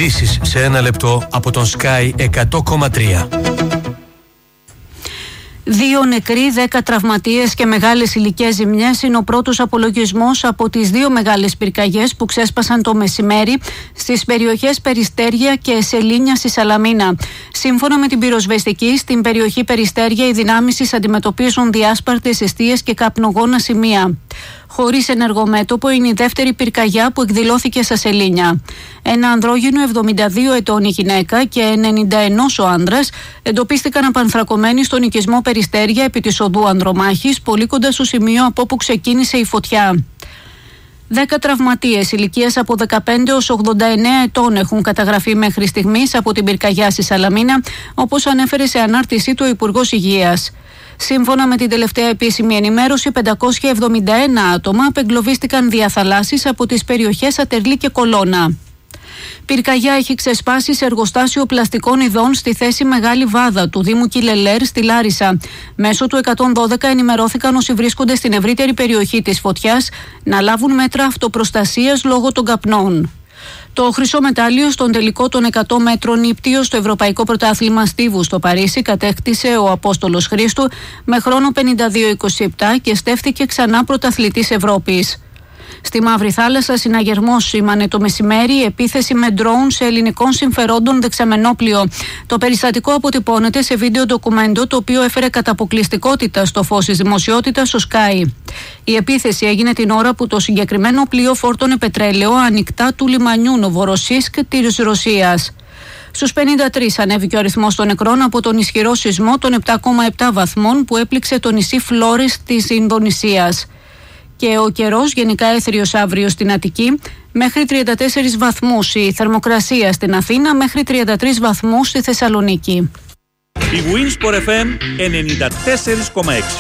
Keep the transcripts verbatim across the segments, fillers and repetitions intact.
Ειδήσεις σε ένα λεπτό από τον Sky εκατό κόμμα τρία. Δύο νεκροί, δέκα τραυματίες και μεγάλες ηλικές ζημιές είναι ο πρώτος απολογισμός από τις δύο μεγάλες πυρκαγιές που ξέσπασαν το μεσημέρι στις περιοχές Περιστέρια και Σελήνια στη Σαλαμίνα. Σύμφωνα με την πυροσβεστική, στην περιοχή Περιστέρια οι δυνάμεις αντιμετωπίζουν διάσπαρτες εστίες και καπνογόνα σημεία. Χωρίς ενεργομέτωπο είναι η δεύτερη πυρκαγιά που εκδηλώθηκε στα Σελήνια. Ένα ανδρόγυνο εβδομήντα δύο ετών η γυναίκα και ενενήντα ένα ο άνδρας εντοπίστηκαν απανθρακωμένοι στον οικισμό Περιστέρια επί της οδού Ανδρομάχης, πολύ κοντά στο σημείο από όπου ξεκίνησε η φωτιά. Δέκα τραυματίες ηλικίας από δεκαπέντε έως ογδόντα εννέα ετών έχουν καταγραφεί μέχρι στιγμής από την πυρκαγιά στη Σαλαμίνα, όπως ανέφερε σε ανάρτησή του ο Υπουργός Υγείας. Σύμφωνα με την τελευταία επίσημη ενημέρωση, πεντακόσια εβδομήντα ένα άτομα απεγκλωβίστηκαν δια θαλάσσης από τις περιοχές Ατερλή και Κολώνα. Πυρκαγιά έχει ξεσπάσει σε εργοστάσιο πλαστικών ειδών στη θέση Μεγάλη Βάδα του Δήμου Κιλελέρ στη Λάρισα. Μέσω του εκατόν δώδεκα ενημερώθηκαν όσοι βρίσκονται στην ευρύτερη περιοχή της φωτιάς να λάβουν μέτρα αυτοπροστασίας λόγω των καπνών. Το χρυσό μετάλλιο στον τελικό των εκατό μέτρων ύπτιο στο Ευρωπαϊκό Πρωτάθλημα Στίβου στο Παρίσι κατέκτησε ο Απόστολος Χρήστου με χρόνο πενήντα δύο είκοσι επτά και στέφθηκε ξανά πρωταθλητής Ευρώπης. Στη Μαύρη Θάλασσα, συναγερμός σήμανε το μεσημέρι επίθεση με ντρόουν σε ελληνικών συμφερόντων δεξαμενόπλιο. Το περιστατικό αποτυπώνεται σε βίντεο ντοκουμέντο, το οποίο έφερε κατά αποκλειστικότητα στο φως της δημοσιότητας στο Sky. Η επίθεση έγινε την ώρα που το συγκεκριμένο πλοίο φόρτωνε πετρέλαιο ανοιχτά του λιμανιού Νοβοροσίσκ της Ρωσίας. Στους πενήντα τρία ανέβηκε ο αριθμός των νεκρών από τον ισχυρό σεισμό των επτά κόμμα επτά βαθμών που έπληξε το νησί Φλόρες της Ινδονησίας. Και ο καιρός γενικά έθριος αύριο στην Αττική, μέχρι τριάντα τέσσερις βαθμούς η θερμοκρασία στην Αθήνα, μέχρι τριάντα τρεις βαθμούς στη Θεσσαλονίκη. Η Winsport εφ εμ ενενήντα τέσσερα κόμμα έξι.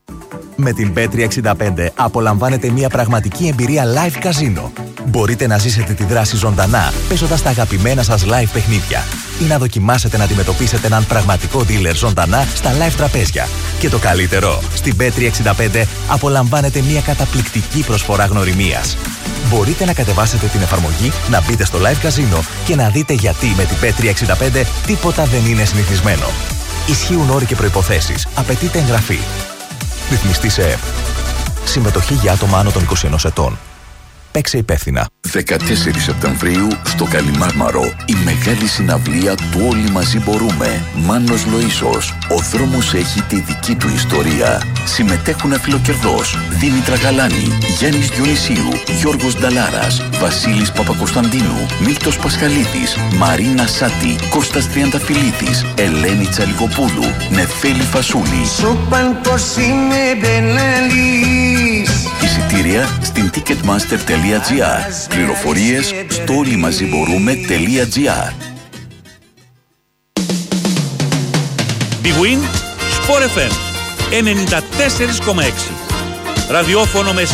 Με την μπετ τριακόσια εξήντα πέντε απολαμβάνετε μια πραγματική εμπειρία live καζίνο. Μπορείτε να ζήσετε τη δράση ζωντανά, παίζοντας τα αγαπημένα σας live παιχνίδια ή να δοκιμάσετε να αντιμετωπίσετε έναν πραγματικό dealer ζωντανά στα live τραπέζια. Και το καλύτερο, στην μπετ τριακόσια εξήντα πέντε απολαμβάνετε μια καταπληκτική προσφορά γνωριμίας. Μπορείτε να κατεβάσετε την εφαρμογή, να μπείτε στο live καζίνο και να δείτε γιατί με την μπετ τριακόσια εξήντα πέντε τίποτα δεν είναι συνηθισμένο. Ισχύουν όροι και προϋποθέσεις. Απαιτείται εγγραφή. Ρυθμιστή σε ΕΕΠ. Συμμετοχή για άτομα άνω των είκοσι ενός ετών. Παίξε υπεύθυνα. δεκατέσσερις Σεπτεμβρίου στο Καλιμάρμαρο η μεγάλη συναυλία του Όλοι Μαζί Μπορούμε. Μάνος Λοΐσος. Ο δρόμος έχει τη δική του ιστορία. Συμμετέχουν αφιλοκερδός Δήμητρα Γαλάνη, Γιάννης Διονυσίου, Γιώργος Νταλάρας, Βασίλης Παπακοσταντίνου, Μίλτος Πασχαλίδης, Μαρίνα Σάτη, Κώστας Τριανταφυλλίδης, Ελένη Τσαλικοπούλου, Νεφέλη Φασούλη. Σούπαν πως είμαι μπεναλής. Εισιτήρια στην ticketmaster τελεία τζι άρ. Πληροφορίες στο όλοιμαζιμπορούμε τελεία τζι άρ. Big Win Sport εφ εμ ενενήντα τέσσερα κόμμα έξι. Ραδιόφωνο με